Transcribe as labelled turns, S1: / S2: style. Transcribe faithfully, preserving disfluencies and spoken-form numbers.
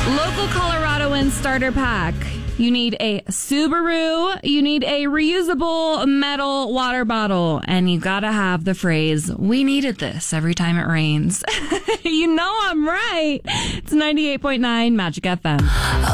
S1: Local Coloradoan starter pack. You need a Subaru, you need a reusable metal water bottle, and you gotta have the phrase, "We needed this" every time it rains. You know I'm right. It's ninety-eight point nine Magic F M.